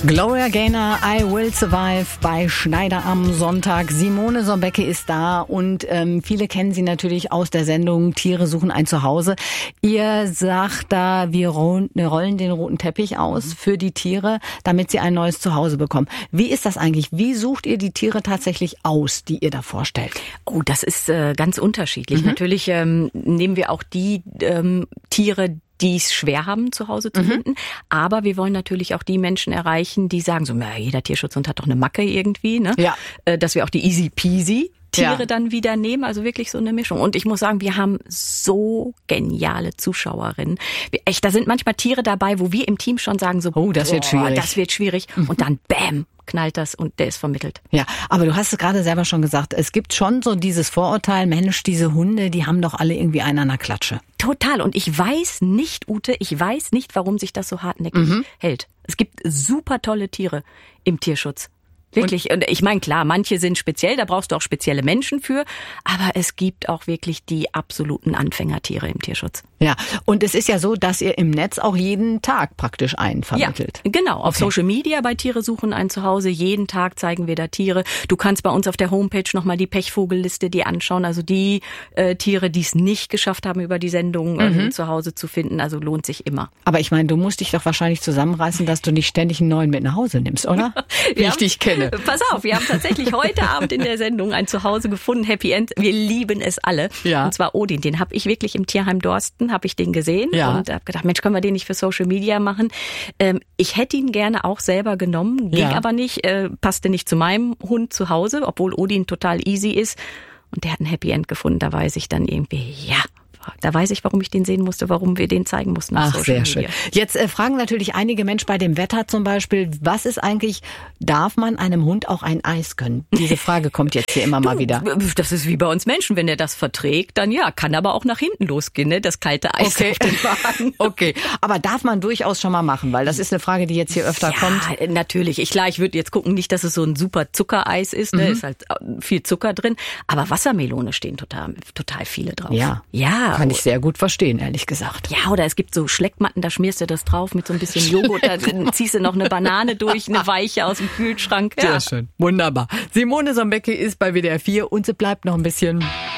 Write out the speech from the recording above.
Gloria Gaynor, I Will Survive bei Schneider am Sonntag. Simone Sombecke ist da und viele kennen sie natürlich aus der Sendung Tiere suchen ein Zuhause. Ihr sagt da, wir rollen den roten Teppich aus für die Tiere, damit sie ein neues Zuhause bekommen. Wie ist das eigentlich? Wie sucht ihr die Tiere tatsächlich aus, die ihr da vorstellt? Oh, das ist ganz unterschiedlich. Natürlich nehmen wir auch die Tiere, die es schwer haben, zu Hause zu finden. Aber wir wollen natürlich auch die Menschen erreichen, die sagen so, jeder Tierschutzhund hat doch eine Macke irgendwie, ne? Ja. Dass wir auch die easy peasy Tiere dann wieder nehmen, also wirklich so eine Mischung. Und ich muss sagen, wir haben so geniale Zuschauerinnen. Echt, da sind manchmal Tiere dabei, wo wir im Team schon sagen so, das wird schwierig. Das wird schwierig. Und dann bam, knallt das und der ist vermittelt. Ja, aber du hast es gerade selber schon gesagt, es gibt schon so dieses Vorurteil, Mensch, diese Hunde, die haben doch alle irgendwie einen an der Klatsche. Total. Und ich weiß nicht, Ute, warum sich das so hartnäckig hält. Es gibt super tolle Tiere im Tierschutz. Wirklich. Und ich meine, klar, manche sind speziell, da brauchst du auch spezielle Menschen für. Aber es gibt auch wirklich die absoluten Anfängertiere im Tierschutz. Ja, und es ist ja so, dass ihr im Netz auch jeden Tag praktisch einen vermittelt. Ja, genau. Auf Social Media bei Tiere suchen ein Zuhause. Jeden Tag zeigen wir da Tiere. Du kannst bei uns auf der Homepage nochmal die Pechvogelliste dir anschauen. Also die Tiere, die es nicht geschafft haben, über die Sendung zu Hause zu finden. Also lohnt sich immer. Aber ich meine, du musst dich doch wahrscheinlich zusammenreißen, dass du nicht ständig einen neuen mit nach Hause nimmst, oder? Wie ich dich kenne. Pass auf, wir haben tatsächlich heute Abend in der Sendung ein Zuhause gefunden, Happy End. Wir lieben es alle. Ja. Und zwar Odin, den habe ich wirklich im Tierheim Dorsten, habe ich den gesehen und habe gedacht, Mensch, können wir den nicht für Social Media machen? Ich hätte ihn gerne auch selber genommen, ging aber nicht, passte nicht zu meinem Hund zu Hause, obwohl Odin total easy ist. Und der hat ein Happy End gefunden, da weiß ich dann irgendwie, da weiß ich, warum ich den sehen musste, warum wir den zeigen mussten. Ach, sehr schön. Jetzt fragen natürlich einige Menschen bei dem Wetter zum Beispiel, was ist eigentlich, darf man einem Hund auch ein Eis gönnen? Diese Frage kommt jetzt hier immer mal wieder. Das ist wie bei uns Menschen, wenn er das verträgt, dann kann aber auch nach hinten losgehen, ne? Das kalte Eis auf den Wagen. Okay, aber darf man durchaus schon mal machen, weil das ist eine Frage, die jetzt hier öfter kommt. Ja, natürlich. Ich würde jetzt gucken, nicht, dass es so ein super Zuckereis ist, ne? Ist halt viel Zucker drin, aber Wassermelone stehen total viele drauf. Ja. Kann ich sehr gut verstehen, ehrlich gesagt. Ja, oder es gibt so Schleckmatten, da schmierst du das drauf mit so ein bisschen Joghurt, da ziehst du noch eine Banane durch, eine weiche aus dem Kühlschrank. Ja. Sehr schön. Wunderbar. Simone Sombecke ist bei WDR 4 und sie bleibt noch ein bisschen